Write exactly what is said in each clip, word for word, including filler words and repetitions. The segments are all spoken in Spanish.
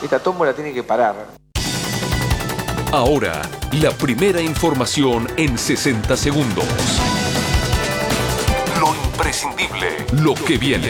esta tómbola tiene que parar. Ahora, la primera información en sesenta segundos. Lo imprescindible, lo que viene.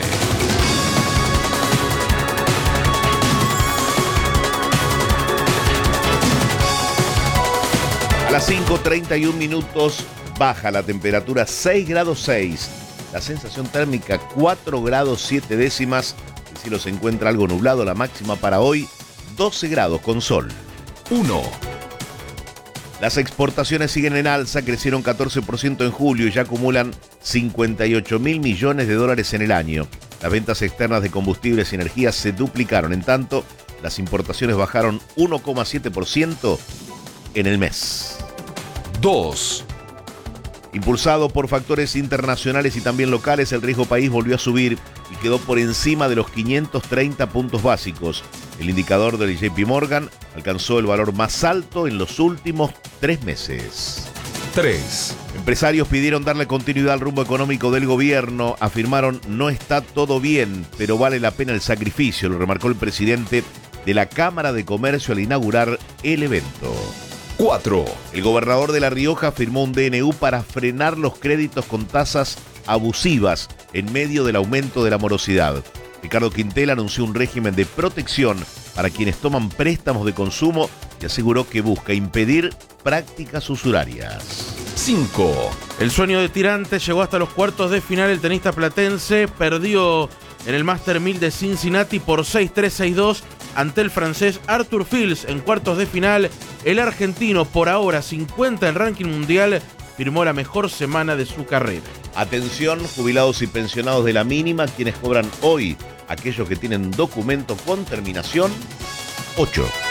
A las cinco treinta y un minutos baja la temperatura seis grados seis. La sensación térmica cuatro grados siete décimas. El cielo se encuentra algo nublado. La máxima para hoy doce grados con sol. uno. Las exportaciones siguen en alza, crecieron catorce por ciento en julio y ya acumulan cincuenta y ocho mil millones de dólares en el año. Las ventas externas de combustibles y energías se duplicaron. En tanto, las importaciones bajaron uno coma siete por ciento en el mes. dos. Impulsado por factores internacionales y también locales, el riesgo país volvió a subir y quedó por encima de los quinientos treinta puntos básicos. El indicador del J P Morgan alcanzó el valor más alto en los últimos tres meses. tres. Empresarios pidieron darle continuidad al rumbo económico del gobierno. Afirmaron: no está todo bien, pero vale la pena el sacrificio, lo remarcó el presidente de la Cámara de Comercio al inaugurar el evento. cuatro. El gobernador de La Rioja firmó un D N U para frenar los créditos con tasas abusivas en medio del aumento de la morosidad. Ricardo Quintel anunció un régimen de protección para quienes toman préstamos de consumo y aseguró que busca impedir prácticas usurarias. cinco. El sueño de Tirantes llegó hasta los cuartos de final. El tenista platense perdió en el Master mil de Cincinnati por seis tres seis dos ante el francés Arthur Fils en cuartos de final. El argentino, por ahora cincuenta en ranking mundial, firmó la mejor semana de su carrera. Atención, jubilados y pensionados de la mínima, quienes cobran hoy, aquellos que tienen documento con terminación ocho.